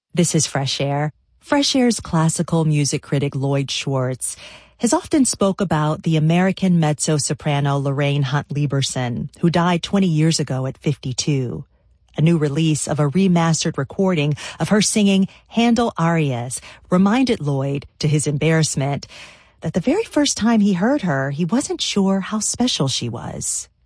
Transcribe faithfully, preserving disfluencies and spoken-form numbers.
This is Fresh Air. Fresh Air's classical music critic Lloyd Schwartz has often spoke about the American mezzo-soprano Lorraine Hunt Lieberson, who died twenty years ago at fifty-two. A new release of a remastered recording of her singing Handel arias reminded Lloyd, to his embarrassment, that the very first time he heard her, he wasn't sure how special she was.